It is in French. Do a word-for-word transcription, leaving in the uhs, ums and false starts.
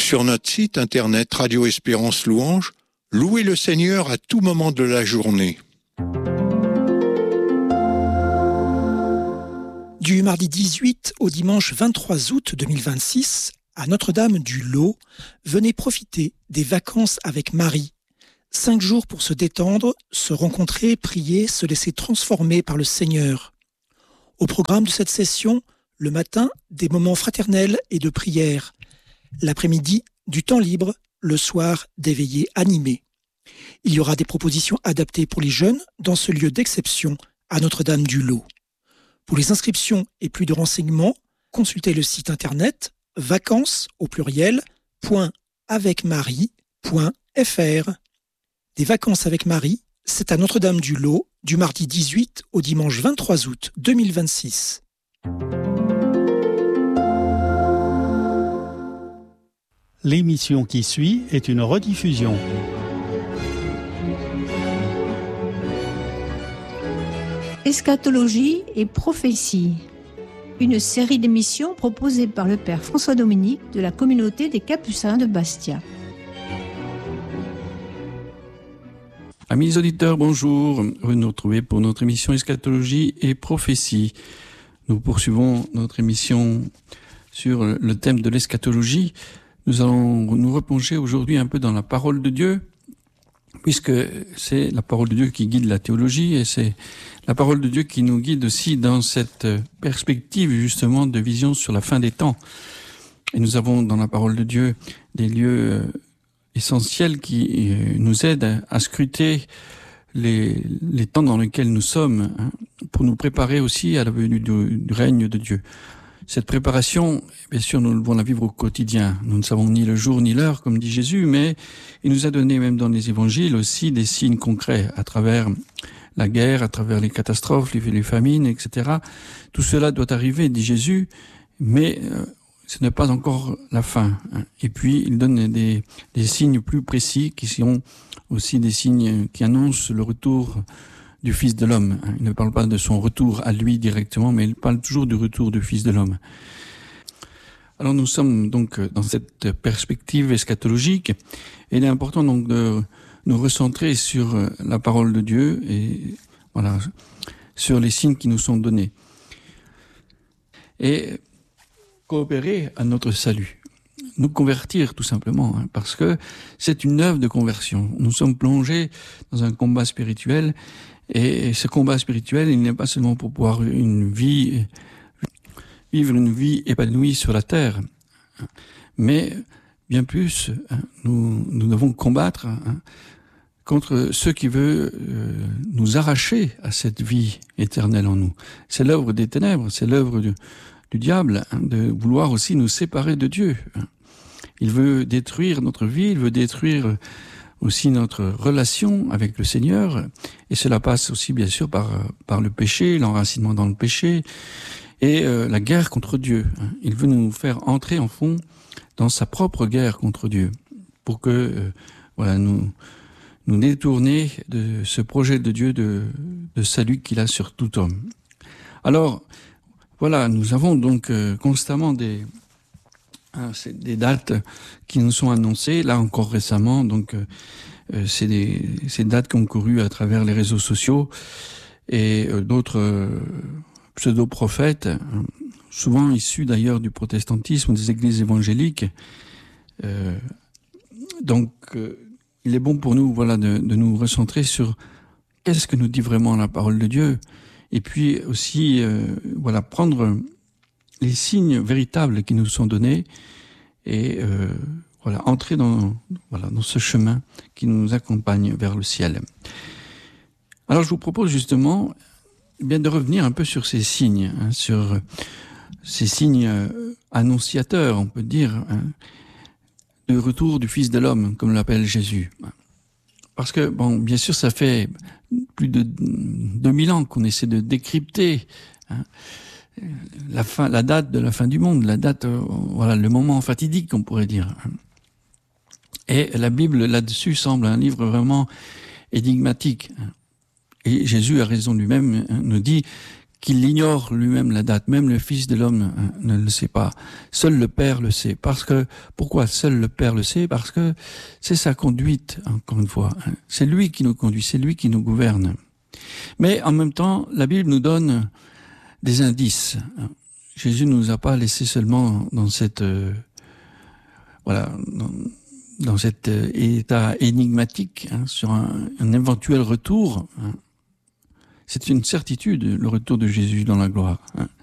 Sur notre site internet Radio Espérance Louange, louez le Seigneur à tout moment de la journée. Du mardi dix-huit au dimanche vingt-trois août deux mille vingt-six, à Notre-Dame-du-Lot, venez profiter des vacances avec Marie. Cinq jours pour se détendre, se rencontrer, prier, se laisser transformer par le Seigneur. Au programme de cette session, le matin, des moments fraternels et de prière. L'après-midi, du temps libre, le soir, des veillées animées. Il y aura des propositions adaptées pour les jeunes dans ce lieu d'exception à Notre-Dame-du-Lot. Pour les inscriptions et plus de renseignements, consultez le site internet vacances au pluriel point avec marie point f r. Des vacances avec Marie, c'est à Notre-Dame-du-Lot du mardi dix-huit au dimanche vingt-trois août deux mille vingt-six. L'émission qui suit est une rediffusion. Eschatologie et prophétie, une série d'émissions proposée par le Père François Dominique de la communauté des Capucins de Bastia. Amis auditeurs, bonjour. Heureux de nous retrouver pour notre émission Eschatologie et prophétie. Nous poursuivons notre émission sur le thème de l'eschatologie. Nous allons nous replonger aujourd'hui un peu dans la parole de Dieu, puisque c'est la parole de Dieu qui guide la théologie et c'est la parole de Dieu qui nous guide aussi dans cette perspective justement de vision sur la fin des temps. Et nous avons dans la parole de Dieu des lieux essentiels qui nous aident à scruter les, les temps dans lesquels nous sommes, hein, pour nous préparer aussi à la venue du, du règne de Dieu. Cette préparation, bien sûr, nous devons la vivre au quotidien. Nous ne savons ni le jour ni l'heure, comme dit Jésus, mais il nous a donné, même dans les évangiles, aussi des signes concrets à travers la guerre, à travers les catastrophes, les, les famines, et cetera. Tout cela doit arriver, dit Jésus, mais euh, ce n'est pas encore la fin. Et puis, il donne des, des signes plus précis qui sont aussi des signes qui annoncent le retour du Fils de l'homme. Il ne parle pas de son retour à lui directement, mais il parle toujours du retour du Fils de l'homme. Alors nous sommes donc dans cette perspective eschatologique, et il est important donc de nous recentrer sur la parole de Dieu et voilà, sur les signes qui nous sont donnés. Et coopérer à notre salut. Nous convertir tout simplement, hein, parce que c'est une œuvre de conversion. Nous sommes plongés dans un combat spirituel. Et ce combat spirituel, il n'est pas seulement pour pouvoir une vie, vivre une vie épanouie sur la terre, mais bien plus, nous, nous devons combattre contre ceux qui veulent nous arracher à cette vie éternelle en nous. C'est l'œuvre des ténèbres, c'est l'œuvre du, du diable, de vouloir aussi nous séparer de Dieu. Il veut détruire notre vie, il veut détruire aussi notre relation avec le Seigneur, et cela passe aussi bien sûr par par le péché, l'enracinement dans le péché, et euh, la guerre contre Dieu. Il veut nous faire entrer en fond dans sa propre guerre contre Dieu, pour que euh, voilà nous nous détourner de ce projet de Dieu de de salut qu'il a sur tout homme. Alors voilà, nous avons donc euh, constamment des Hein, c'est des dates qui nous sont annoncées, là encore récemment, donc euh, c'est des ces dates qui ont couru à travers les réseaux sociaux et euh, d'autres euh, pseudo-prophètes, hein, souvent issus d'ailleurs du protestantisme, des églises évangéliques. Euh, donc euh, il est bon pour nous, voilà, de, de nous recentrer sur qu'est-ce que nous dit vraiment la parole de Dieu, et puis aussi, euh, voilà, prendre les signes véritables qui nous sont donnés et euh, voilà, entrer dans voilà dans ce chemin qui nous accompagne vers le ciel. Alors je vous propose justement eh bien de revenir un peu sur ces signes, hein, sur ces signes euh, annonciateurs, on peut dire, hein, du retour du Fils de l'homme, comme l'appelle Jésus. Parce que bon, bien sûr, ça fait plus de deux mille ans qu'on essaie de décrypter, hein, la fin, la date de la fin du monde, la date, euh, voilà, le moment fatidique, on pourrait dire. Et la Bible, là-dessus, semble un livre vraiment énigmatique. Et Jésus a raison lui-même, nous dit qu'il ignore lui-même la date. Même le Fils de l'homme hein, ne le sait pas. Seul le Père le sait. Parce que, pourquoi seul le Père le sait? Parce que c'est sa conduite, encore une fois. Hein. C'est lui qui nous conduit, c'est lui qui nous gouverne. Mais en même temps, la Bible nous donne des indices. Jésus ne nous a pas laissé seulement dans cette, euh, voilà, dans, dans cet euh, état énigmatique, hein, sur un, un éventuel retour. Hein. C'est une certitude, le retour de Jésus dans la gloire. Hein.